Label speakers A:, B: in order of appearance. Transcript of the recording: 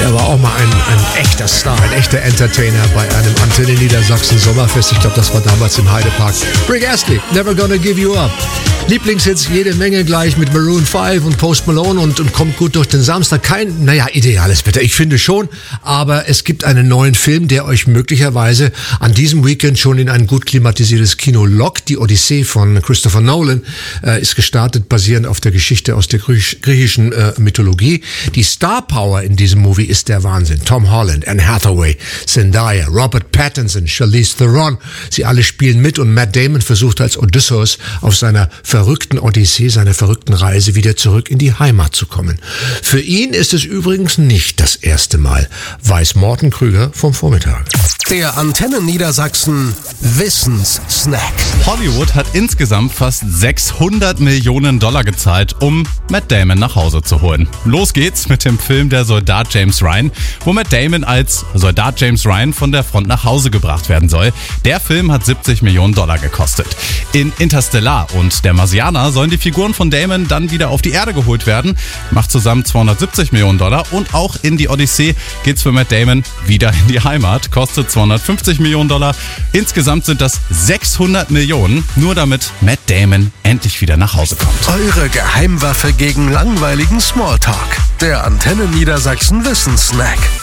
A: Er war auch mal ein echter Star, ein echter Entertainer bei einem Antenne Niedersachsen Sommerfest. Ich glaube, das war damals im Heidepark. Rick Astley, Never Gonna Give You Up. Lieblingshits jede Menge gleich mit Maroon 5 und Post Malone und kommt gut durch den Samstag. Kein, ideales Wetter, ich finde schon, aber es gibt einen neuen Film, der euch möglicherweise an diesem Weekend schon in ein gut klimatisiertes Kino lockt. Die Odyssee von Christopher Nolan ist gestartet, basierend auf der Geschichte aus der griechischen Mythologie. Die Star Power in diesem Movie ist der Wahnsinn. Tom Holland, Anne Hathaway, Zendaya, Robert Pattinson, Charlize Theron, sie alle spielen mit und Matt Damon versucht als Odysseus auf seiner verrückten Odyssee, seiner verrückten Reise wieder zurück in die Heimat zu kommen. Für ihn ist es übrigens nicht das erste Mal, weiß Morten Krüger vom Vormittag.
B: Der Antenne Niedersachsen Wissenssnack.
C: Hollywood hat insgesamt fast $600 Millionen gezahlt, um Matt Damon nach Hause zu holen. Los geht's mit dem Film Der Soldat James Ryan, wo Matt Damon als Soldat James Ryan von der Front nach Hause gebracht werden soll. Der Film hat $70 Millionen gekostet. In Interstellar und Der Marsianer sollen die Figuren von Damon dann wieder auf die Erde geholt werden. Macht zusammen $270 Millionen. Und auch in die Odyssee geht's für Matt Damon wieder in die Heimat. Kostet $250 Millionen. Insgesamt sind das 600 Millionen, nur damit Matt Damon endlich wieder nach Hause kommt.
B: Eure Geheimwaffe gegen langweiligen Smalltalk. Der Antenne Niedersachsen Wissenssnack.